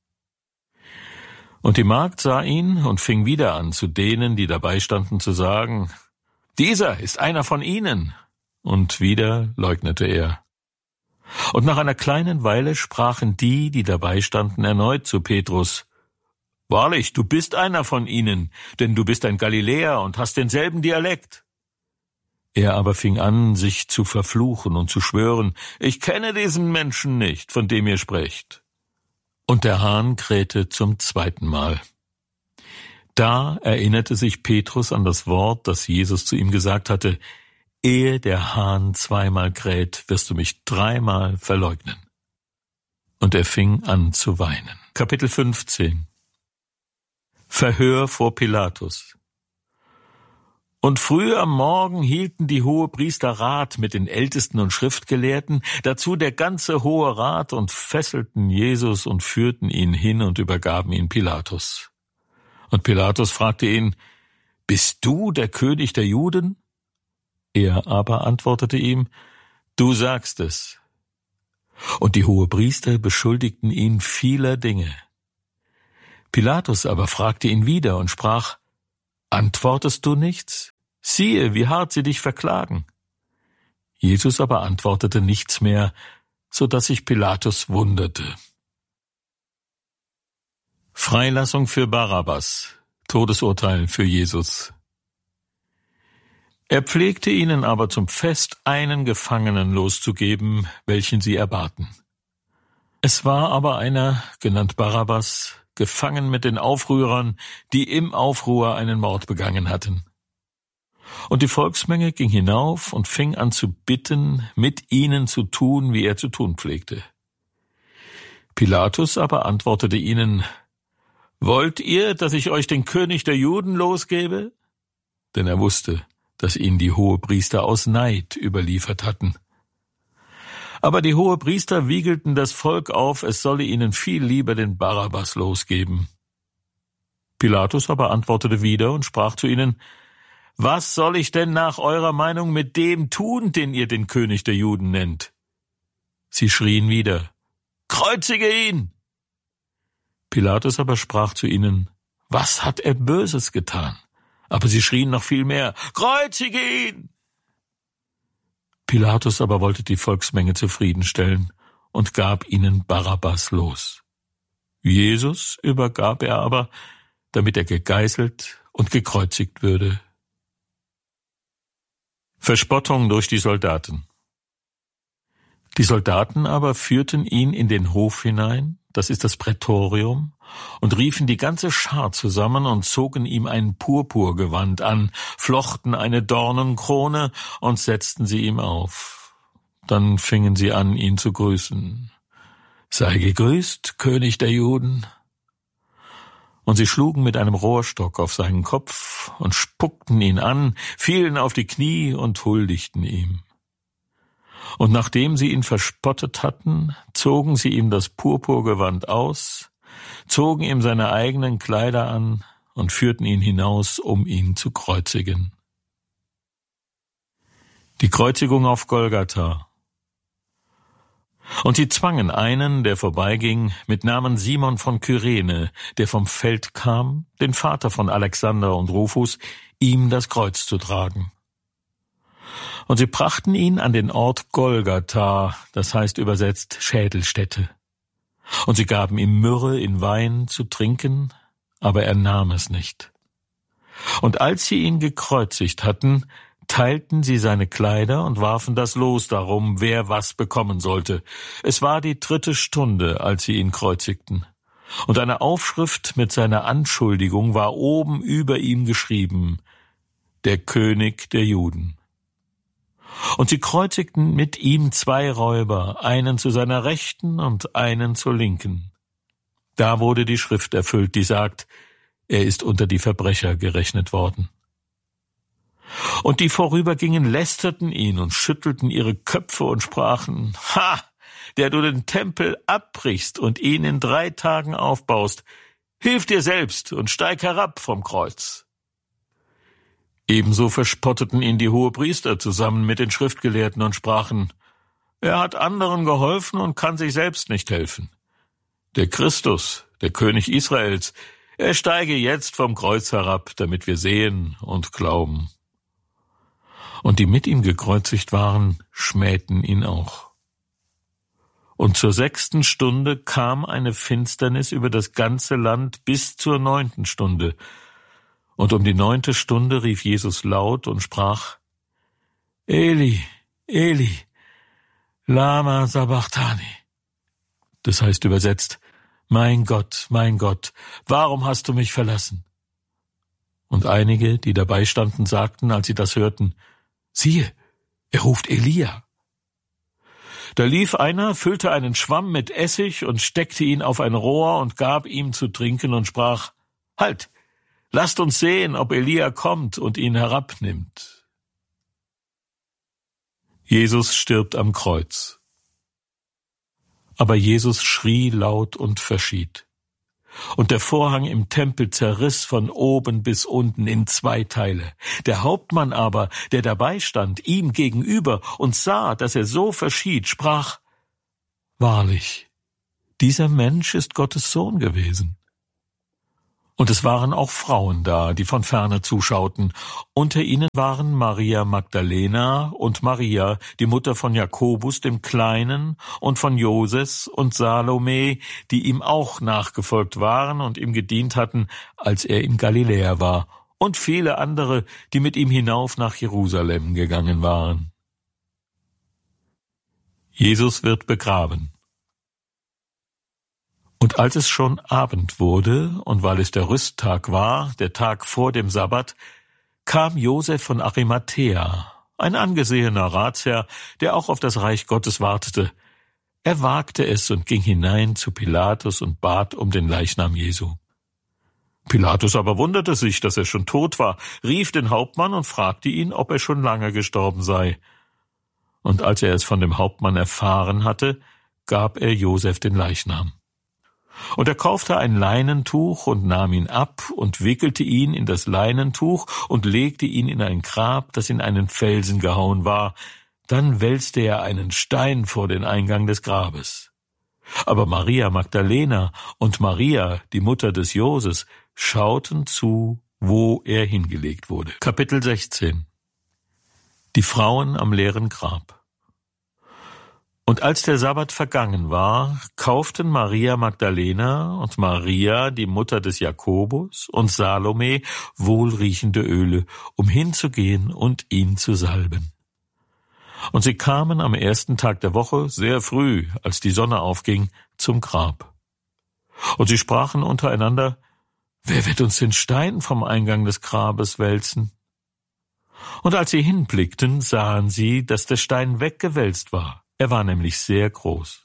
Und die Magd sah ihn und fing wieder an, zu denen, die dabei standen, zu sagen: Dieser ist einer von ihnen. Und wieder leugnete er. Und nach einer kleinen Weile sprachen die, die dabei standen, erneut zu Petrus: Wahrlich, du bist einer von ihnen, denn du bist ein Galiläer und hast denselben Dialekt. Er aber fing an, sich zu verfluchen und zu schwören: Ich kenne diesen Menschen nicht, von dem ihr sprecht. Und der Hahn krähte zum 2. Mal. Da erinnerte sich Petrus an das Wort, das Jesus zu ihm gesagt hatte: Ehe der Hahn 2-mal kräht, wirst du mich 3-mal verleugnen. Und er fing an zu weinen. Kapitel 15. Verhör vor Pilatus. Und früh am Morgen hielten die Hohepriester Rat mit den Ältesten und Schriftgelehrten, dazu der ganze Hohe Rat, und fesselten Jesus und führten ihn hin und übergaben ihn Pilatus. Und Pilatus fragte ihn, »Bist du der König der Juden?« Er aber antwortete ihm, »Du sagst es.« Und die Hohepriester beschuldigten ihn vieler Dinge. Pilatus aber fragte ihn wieder und sprach, »Antwortest du nichts? Siehe, wie hart sie dich verklagen.« Jesus aber antwortete nichts mehr, so dass sich Pilatus wunderte. Freilassung für Barabbas, Todesurteil für Jesus. Er pflegte ihnen aber zum Fest einen Gefangenen loszugeben, welchen sie erbaten. Es war aber einer, genannt Barabbas, gefangen mit den Aufrührern, die im Aufruhr einen Mord begangen hatten. Und die Volksmenge ging hinauf und fing an zu bitten, mit ihnen zu tun, wie er zu tun pflegte. Pilatus aber antwortete ihnen, »Wollt ihr, dass ich euch den König der Juden losgebe?« Denn er wusste, dass ihn die Hohepriester aus Neid überliefert hatten. Aber die Hohepriester wiegelten das Volk auf, es solle ihnen viel lieber den Barabbas losgeben. Pilatus aber antwortete wieder und sprach zu ihnen, »Was soll ich denn nach eurer Meinung mit dem tun, den ihr den König der Juden nennt?« Sie schrien wieder, »Kreuzige ihn!« Pilatus aber sprach zu ihnen, »Was hat er Böses getan?« Aber sie schrien noch viel mehr, »Kreuzige ihn!« Pilatus aber wollte die Volksmenge zufriedenstellen und gab ihnen Barabbas los. Jesus übergab er aber, damit er gegeißelt und gekreuzigt würde. Verspottung durch die Soldaten. Die Soldaten aber führten ihn in den Hof hinein, das ist das Prätorium, und riefen die ganze Schar zusammen und zogen ihm ein Purpurgewand an, flochten eine Dornenkrone und setzten sie ihm auf. Dann fingen sie an, ihn zu grüßen. »Sei gegrüßt, König der Juden!« Und sie schlugen mit einem Rohrstock auf seinen Kopf und spuckten ihn an, fielen auf die Knie und huldigten ihm. Und nachdem sie ihn verspottet hatten, zogen sie ihm das Purpurgewand aus, zogen ihm seine eigenen Kleider an und führten ihn hinaus, um ihn zu kreuzigen. Die Kreuzigung auf Golgatha. Und sie zwangen einen, der vorbeiging, mit Namen Simon von Kyrene, der vom Feld kam, den Vater von Alexander und Rufus, ihm das Kreuz zu tragen. Und sie brachten ihn an den Ort Golgatha, das heißt übersetzt Schädelstätte. Und sie gaben ihm Myrrhe in Wein zu trinken, aber er nahm es nicht. Und als sie ihn gekreuzigt hatten, teilten sie seine Kleider und warfen das Los darum, wer was bekommen sollte. Es war die 3. Stunde, als sie ihn kreuzigten. Und eine Aufschrift mit seiner Anschuldigung war oben über ihm geschrieben, der König der Juden. Und sie kreuzigten mit ihm 2 Räuber, einen zu seiner Rechten und einen zur Linken. Da wurde die Schrift erfüllt, die sagt, er ist unter die Verbrecher gerechnet worden. Und die vorübergingen, lästerten ihn und schüttelten ihre Köpfe und sprachen, »Ha, der du den Tempel abbrichst und ihn in 3 Tagen aufbaust, hilf dir selbst und steig herab vom Kreuz.« Ebenso verspotteten ihn die Hohepriester zusammen mit den Schriftgelehrten und sprachen, »Er hat anderen geholfen und kann sich selbst nicht helfen. Der Christus, der König Israels, er steige jetzt vom Kreuz herab, damit wir sehen und glauben.« Und die mit ihm gekreuzigt waren, schmähten ihn auch. Und zur 6. Stunde kam eine Finsternis über das ganze Land bis zur 9. Stunde. Und um die 9. Stunde rief Jesus laut und sprach, »Eli, Eli, lama sabachthani.« Das heißt übersetzt, mein Gott, warum hast du mich verlassen?« Und einige, die dabei standen, sagten, als sie das hörten, »Siehe, er ruft Elia.« Da lief einer, füllte einen Schwamm mit Essig und steckte ihn auf ein Rohr und gab ihm zu trinken und sprach, »Halt, lasst uns sehen, ob Elia kommt und ihn herabnimmt.« Jesus stirbt am Kreuz. Aber Jesus schrie laut und verschied. und der Vorhang im Tempel zerriss von oben bis unten in 2 Teile. Der Hauptmann aber, der dabei stand, ihm gegenüber und sah, dass er so verschied, sprach: Wahrlich, dieser Mensch ist Gottes Sohn gewesen. Und es waren auch Frauen da, die von ferne zuschauten. Unter ihnen waren Maria Magdalena und Maria, die Mutter von Jakobus dem Kleinen und von Joses und Salome, die ihm auch nachgefolgt waren und ihm gedient hatten, als er in Galiläa war, und viele andere, die mit ihm hinauf nach Jerusalem gegangen waren. Jesus wird begraben. Und als es schon Abend wurde, und weil es der Rüsttag war, der Tag vor dem Sabbat, kam Josef von Arimathäa, ein angesehener Ratsherr, der auch auf das Reich Gottes wartete. Er wagte es und ging hinein zu Pilatus und bat um den Leichnam Jesu. Pilatus aber wunderte sich, dass er schon tot war, rief den Hauptmann und fragte ihn, ob er schon lange gestorben sei. Und als er es von dem Hauptmann erfahren hatte, gab er Josef den Leichnam. Und er kaufte ein Leinentuch und nahm ihn ab und wickelte ihn in das Leinentuch und legte ihn in ein Grab, das in einen Felsen gehauen war. Dann wälzte er einen Stein vor den Eingang des Grabes. Aber Maria Magdalena und Maria, die Mutter des Joses, schauten zu, wo er hingelegt wurde. Kapitel 16. Die Frauen am leeren Grab. Und als der Sabbat vergangen war, kauften Maria Magdalena und Maria, die Mutter des Jakobus, und Salome wohlriechende Öle, um hinzugehen und ihn zu salben. Und sie kamen am 1. Tag der Woche, sehr früh, als die Sonne aufging, zum Grab. Und sie sprachen untereinander: Wer wird uns den Stein vom Eingang des Grabes wälzen? Und als sie hinblickten, sahen sie, dass der Stein weggewälzt war. Er war nämlich sehr groß.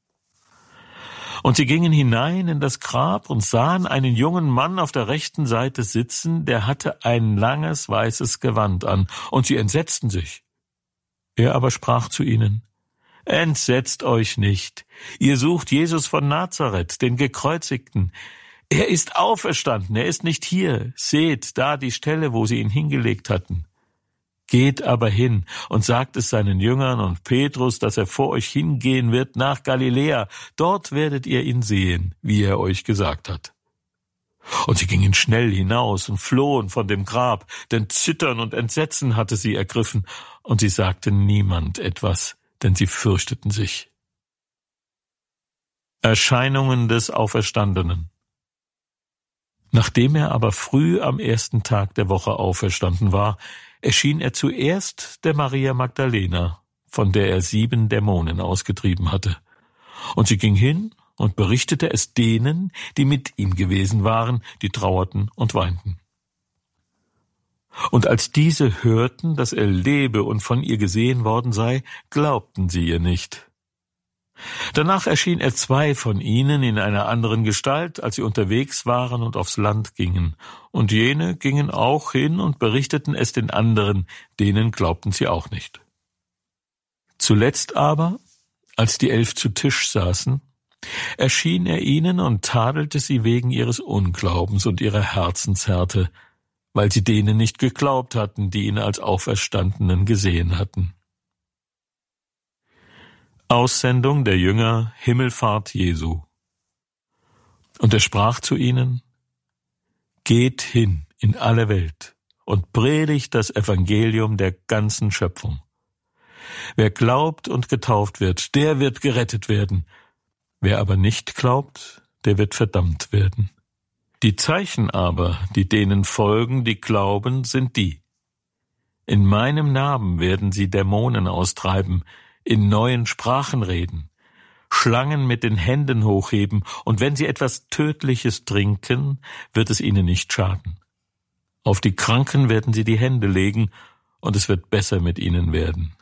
Und sie gingen hinein in das Grab und sahen einen jungen Mann auf der rechten Seite sitzen, der hatte ein langes weißes Gewand an, und sie entsetzten sich. Er aber sprach zu ihnen: Entsetzt euch nicht, ihr sucht Jesus von Nazareth, den Gekreuzigten. Er ist auferstanden, er ist nicht hier. Seht da die Stelle, wo sie ihn hingelegt hatten. Geht aber hin und sagt es seinen Jüngern und Petrus, dass er vor euch hingehen wird nach Galiläa. Dort werdet ihr ihn sehen, wie er euch gesagt hat. Und sie gingen schnell hinaus und flohen von dem Grab, denn Zittern und Entsetzen hatte sie ergriffen, und sie sagten niemand etwas, denn sie fürchteten sich. Erscheinungen des Auferstandenen. Nachdem er aber früh am 1. Tag der Woche auferstanden war, erschien er zuerst der Maria Magdalena, von der er 7 Dämonen ausgetrieben hatte. Und sie ging hin und berichtete es denen, die mit ihm gewesen waren, die trauerten und weinten. Und als diese hörten, dass er lebe und von ihr gesehen worden sei, glaubten sie ihr nicht. Danach erschien er 2 von ihnen in einer anderen Gestalt, als sie unterwegs waren und aufs Land gingen. Und jene gingen auch hin und berichteten es den anderen, denen glaubten sie auch nicht. Zuletzt aber, als die 11 zu Tisch saßen, erschien er ihnen und tadelte sie wegen ihres Unglaubens und ihrer Herzenshärte, weil sie denen nicht geglaubt hatten, die ihn als Auferstandenen gesehen hatten. Aussendung der Jünger, Himmelfahrt Jesu. Und er sprach zu ihnen: Geht hin in alle Welt und predigt das Evangelium der ganzen Schöpfung. Wer glaubt und getauft wird, der wird gerettet werden. Wer aber nicht glaubt, der wird verdammt werden. Die Zeichen aber, die denen folgen, die glauben, sind die: In meinem Namen werden sie Dämonen austreiben, in neuen Sprachen reden, Schlangen mit den Händen hochheben, und wenn sie etwas Tödliches trinken, wird es ihnen nicht schaden. Auf die Kranken werden sie die Hände legen, und es wird besser mit ihnen werden.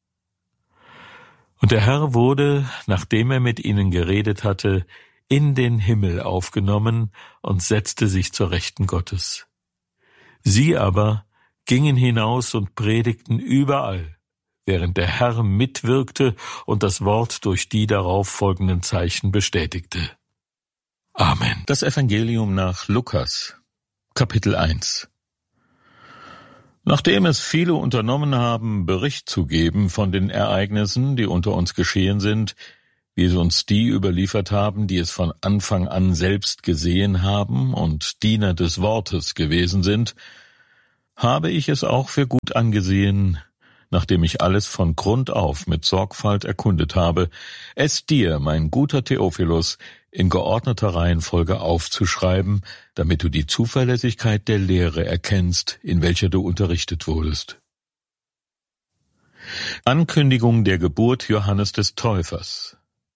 Und der Herr wurde, nachdem er mit ihnen geredet hatte, in den Himmel aufgenommen und setzte sich zur Rechten Gottes. Sie aber gingen hinaus und predigten überall, während der Herr mitwirkte und das Wort durch die darauf folgenden Zeichen bestätigte. Amen. Das Evangelium nach Lukas, Kapitel 1. Nachdem es viele unternommen haben, Bericht zu geben von den Ereignissen, die unter uns geschehen sind, wie es uns die überliefert haben, die es von Anfang an selbst gesehen haben und Diener des Wortes gewesen sind, habe ich es auch für gut angesehen, nachdem ich alles von Grund auf mit Sorgfalt erkundet habe, es dir, mein guter Theophilus, in geordneter Reihenfolge aufzuschreiben, damit du die Zuverlässigkeit der Lehre erkennst, in welcher du unterrichtet wurdest. Ankündigung der Geburt Johannes des Täufers.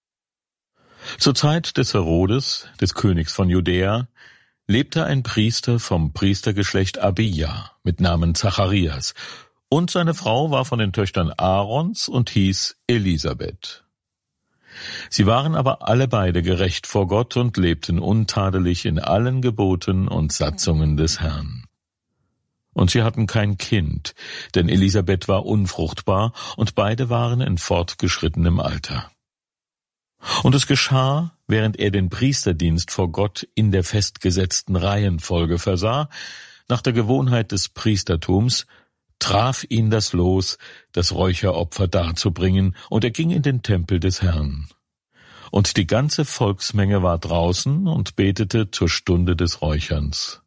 Zur Zeit des Herodes, des Königs von Judäa, lebte ein Priester vom Priestergeschlecht Abija mit Namen Zacharias, und seine Frau war von den Töchtern Aarons und hieß Elisabeth. Sie waren aber alle beide gerecht vor Gott und lebten untadelig in allen Geboten und Satzungen des Herrn. Und sie hatten kein Kind, denn Elisabeth war unfruchtbar, und beide waren in fortgeschrittenem Alter. Und es geschah, während er den Priesterdienst vor Gott in der festgesetzten Reihenfolge versah, nach der Gewohnheit des Priestertums, traf ihn das Los, das Räucheropfer darzubringen, und er ging in den Tempel des Herrn. Und die ganze Volksmenge war draußen und betete zur Stunde des Räucherns.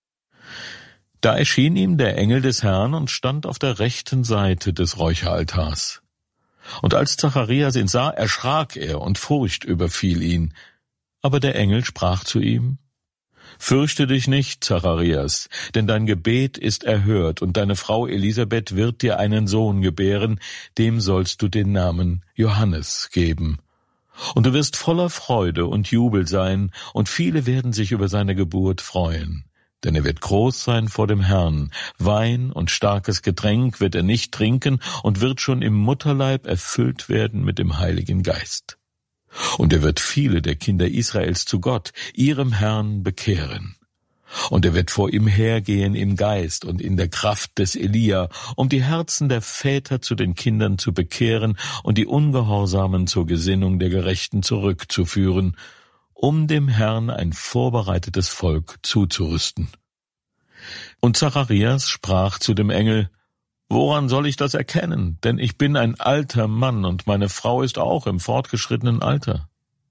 Da erschien ihm der Engel des Herrn und stand auf der rechten Seite des Räucheraltars. Und als Zacharias ihn sah, erschrak er, und Furcht überfiel ihn. Aber der Engel sprach zu ihm: Fürchte dich nicht, Zacharias, denn dein Gebet ist erhört, und deine Frau Elisabeth wird dir einen Sohn gebären, dem sollst du den Namen Johannes geben. Und du wirst voller Freude und Jubel sein, und viele werden sich über seine Geburt freuen. Denn er wird groß sein vor dem Herrn. Wein und starkes Getränk wird er nicht trinken und wird schon im Mutterleib erfüllt werden mit dem Heiligen Geist. Und er wird viele der Kinder Israels zu Gott, ihrem Herrn, bekehren. Und er wird vor ihm hergehen im Geist und in der Kraft des Elia, um die Herzen der Väter zu den Kindern zu bekehren und die Ungehorsamen zur Gesinnung der Gerechten zurückzuführen, um dem Herrn ein vorbereitetes Volk zuzurüsten. Und Zacharias sprach zu dem Engel: Woran soll ich das erkennen? Denn ich bin ein alter Mann, und meine Frau ist auch im fortgeschrittenen Alter.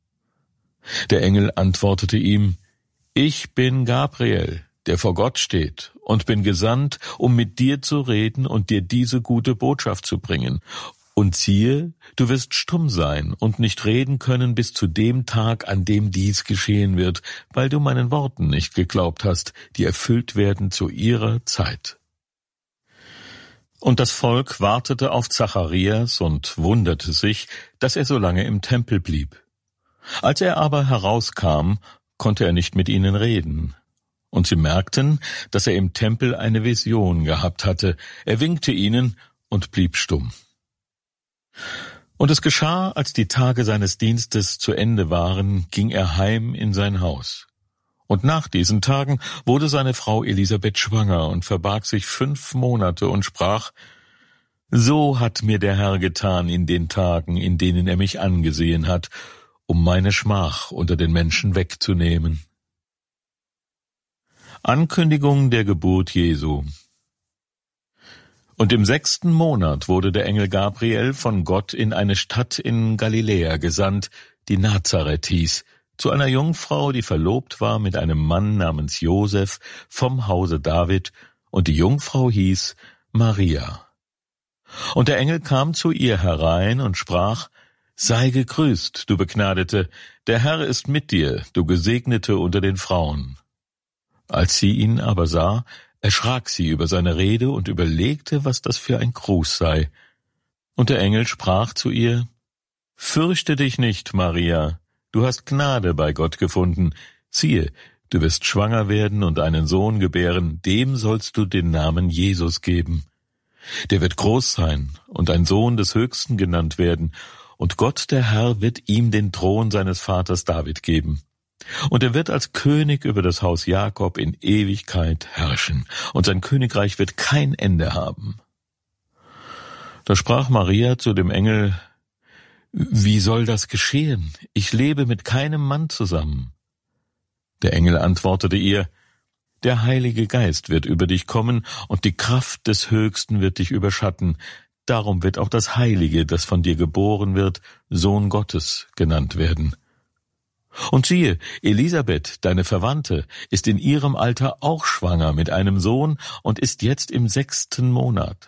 Der Engel antwortete ihm: Ich bin Gabriel, der vor Gott steht, und bin gesandt, um mit dir zu reden und dir diese gute Botschaft zu bringen. Und siehe, du wirst stumm sein und nicht reden können bis zu dem Tag, an dem dies geschehen wird, weil du meinen Worten nicht geglaubt hast, die erfüllt werden zu ihrer Zeit. Und das Volk wartete auf Zacharias und wunderte sich, dass er so lange im Tempel blieb. Als er aber herauskam, konnte er nicht mit ihnen reden. Und sie merkten, dass er im Tempel eine Vision gehabt hatte. Er winkte ihnen und blieb stumm. Und es geschah, als die Tage seines Dienstes zu Ende waren, ging er heim in sein Haus. Und nach diesen Tagen wurde seine Frau Elisabeth schwanger und verbarg sich 5 Monate und sprach: So hat mir der Herr getan in den Tagen, in denen er mich angesehen hat, um meine Schmach unter den Menschen wegzunehmen. Ankündigung der Geburt Jesu. Und im 6. Monat wurde der Engel Gabriel von Gott in eine Stadt in Galiläa gesandt, die Nazareth hieß, zu einer Jungfrau, die verlobt war mit einem Mann namens Josef vom Hause David, und die Jungfrau hieß Maria. Und der Engel kam zu ihr herein und sprach: Sei gegrüßt, du Begnadete, der Herr ist mit dir, du Gesegnete unter den Frauen. Als sie ihn aber sah, erschrak sie über seine Rede und überlegte, was das für ein Gruß sei. Und der Engel sprach zu ihr: Fürchte dich nicht, Maria, du hast Gnade bei Gott gefunden. Siehe, du wirst schwanger werden und einen Sohn gebären, dem sollst du den Namen Jesus geben. Der wird groß sein und ein Sohn des Höchsten genannt werden, und Gott der Herr wird ihm den Thron seines Vaters David geben. Und er wird als König über das Haus Jakob in Ewigkeit herrschen, und sein Königreich wird kein Ende haben. Da sprach Maria zu dem Engel: Wie soll das geschehen? Ich lebe mit keinem Mann zusammen. Der Engel antwortete ihr: Der Heilige Geist wird über dich kommen, und die Kraft des Höchsten wird dich überschatten. Darum wird auch das Heilige, das von dir geboren wird, Sohn Gottes genannt werden. Und siehe, Elisabeth, deine Verwandte, ist in ihrem Alter auch schwanger mit einem Sohn und ist jetzt im 6. Monat.